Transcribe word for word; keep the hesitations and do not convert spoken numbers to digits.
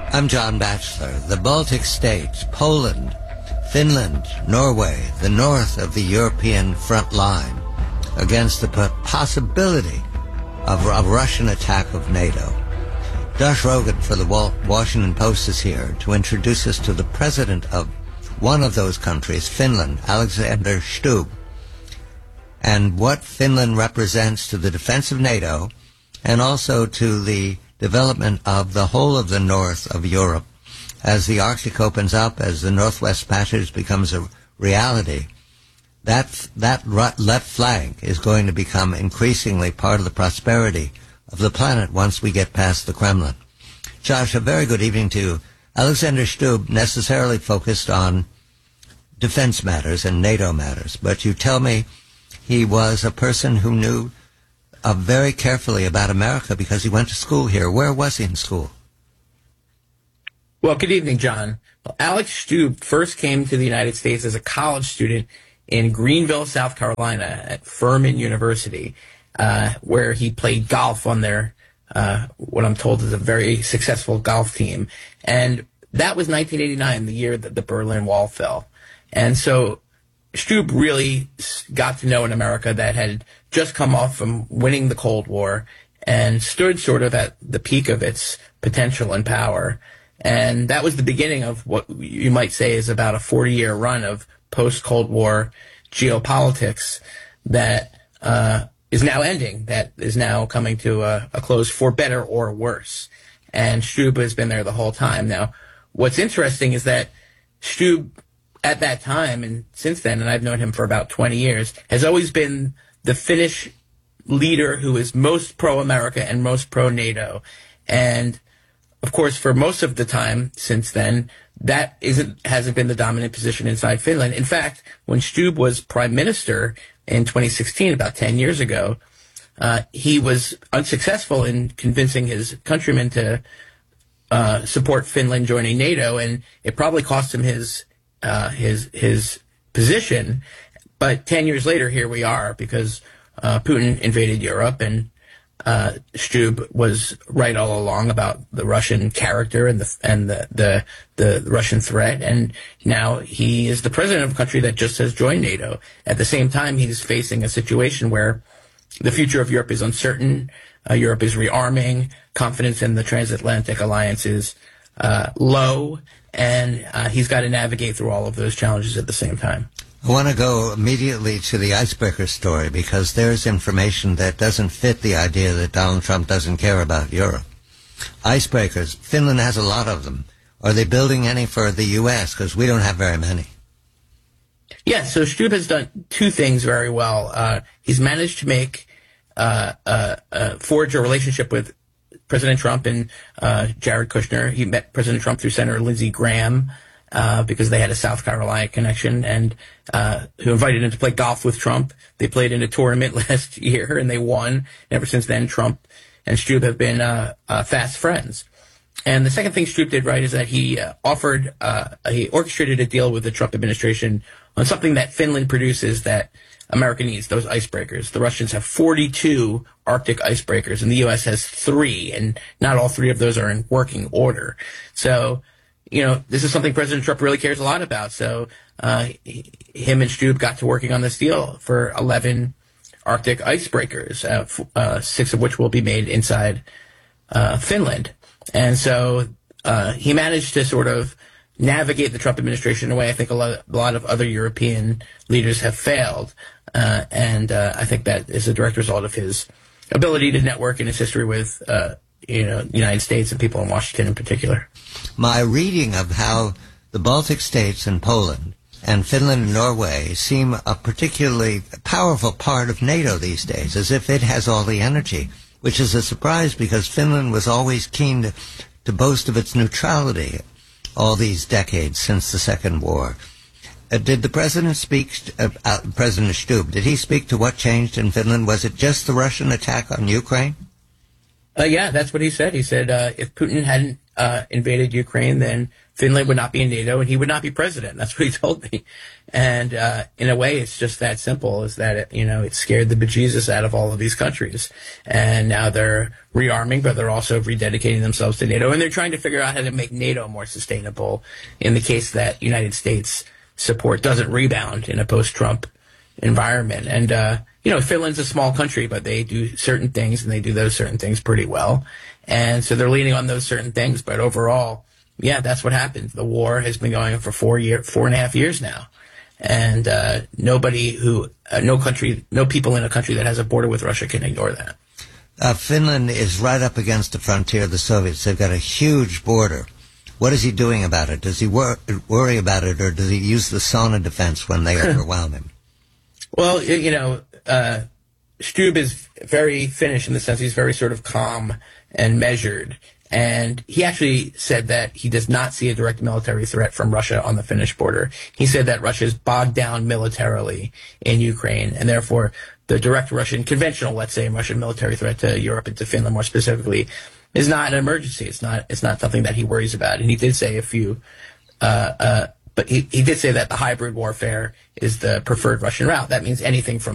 I'm John Batchelor. The Baltic states, Poland, Finland, Norway, the north of the European front line against the possibility of a Russian attack of NATO. Josh Rogin for the Washington Post is here to introduce us to the president of one of those countries, Finland, Alexander Stubb, and what Finland represents to the defense of NATO and also to the development of the whole of the north of Europe as the Arctic opens up, as the Northwest Passage becomes a reality. That, that left flank is going to become increasingly part of the prosperity of the planet once we get past the Kremlin. Josh, a very good evening to you. Alexander Stubb necessarily focused on defense matters and NATO matters, but you tell me he was a person who knew uh, very carefully about America because he went to school here. Where was he in school? Well, good evening, John. Well, Alex Stubb first came to the United States as a college student in Greenville, South Carolina at Furman University, uh, where he played golf on their, uh, what I'm told is a very successful golf team. And that was nineteen eighty-nine, the year that the Berlin Wall fell. And so Stubb really got to know an America that had just come off from winning the Cold War and stood sort of at the peak of its potential and power. And that was the beginning of what you might say is about a forty-year run of post-Cold War geopolitics that uh, is now ending, that is now coming to a, a close for better or worse. And Stubb has been there the whole time. Now, what's interesting is that Stubb, at that time and since then, and I've known him for about twenty years, has always been the Finnish leader who is most pro-America and most pro-NATO. And, of course, for most of the time since then, that isn't hasn't been the dominant position inside Finland. In fact, when Stubb was prime minister in twenty sixteen, about ten years ago, uh, he was unsuccessful in convincing his countrymen to uh, support Finland joining NATO, and it probably cost him his uh, his his position. But ten years later, here we are, because uh, Putin invaded Europe, and Uh, Stubb was right all along about the Russian character and the and the, the the Russian threat, and now he is the president of a country that just has joined NATO. At the same time, he's facing a situation where the future of Europe is uncertain. Uh, Europe is rearming. Confidence in the transatlantic alliance is uh, low, and uh, he's got to navigate through all of those challenges at the same time. I want to go immediately to the icebreaker story because there's information that doesn't fit the idea that Donald Trump doesn't care about Europe. Icebreakers, Finland has a lot of them. Are they building any for the U S? Because we don't have very many. Yeah, so Stubb has done two things very well. Uh, he's managed to make, uh, uh, uh, forge a relationship with President Trump and uh, Jared Kushner. He met President Trump through Senator Lindsey Graham, Uh, because they had a South Carolina connection, and uh, who invited him to play golf with Trump. They played in a tournament last year, and they won. And ever since then, Trump and Stubb have been uh, uh, fast friends. And the second thing Stubb did right is that he uh, offered, uh, he orchestrated a deal with the Trump administration on something that Finland produces that America needs, those icebreakers. The Russians have forty-two Arctic icebreakers, and the U S has three, and not all three of those are in working order. So, you know, this is something President Trump really cares a lot about. So uh, him and Stubb got to working on this deal for eleven Arctic icebreakers, uh, f- uh, six of which will be made inside uh, Finland. And so uh, he managed to sort of navigate the Trump administration in a way I think a lot, a lot of other European leaders have failed. Uh, and uh, I think that is a direct result of his ability to network and his history with uh you know, the United States and people in Washington in particular. My reading of how the Baltic states and Poland and Finland and Norway seem a particularly powerful part of NATO these days, as if it has all the energy, which is a surprise because Finland was always keen to, to boast of its neutrality all these decades since the Second War. Uh, did the president speak, uh, uh, President Stubb, did he speak to what changed in Finland? Was it just the Russian attack on Ukraine? Uh, yeah, that's what he said. He said uh, if Putin hadn't uh, invaded Ukraine, then Finland would not be in NATO and he would not be president. That's what he told me. And uh, in a way, it's just that simple, is that, it, you know, it scared the bejesus out of all of these countries. And now they're rearming, but they're also rededicating themselves to NATO. And they're trying to figure out how to make NATO more sustainable in the case that United States support doesn't rebound in a post-Trump environment. And, uh, you know, Finland's a small country, but they do certain things, and they do those certain things pretty well. And so they're leaning on those certain things. But overall, yeah, that's what happened. The war has been going on for four year, four and a half years now. And uh, nobody who, uh, no country, no people in a country that has a border with Russia can ignore that. Uh, Finland is right up against the frontier of the Soviets. They've got a huge border. What is he doing about it? Does he wor- worry about it, or does he use the sauna defense when they overwhelm him? Well, you know, uh, Stubb is very Finnish in the sense he's very sort of calm and measured. And he actually said that he does not see a direct military threat from Russia on the Finnish border. He said that Russia is bogged down militarily in Ukraine, and therefore the direct Russian, conventional, let's say, Russian military threat to Europe and to Finland more specifically is not an emergency. It's not, it's not something that he worries about. And he did say a few, uh, uh, but he, he did say that the hybrid warfare is the preferred Russian route. That means anything from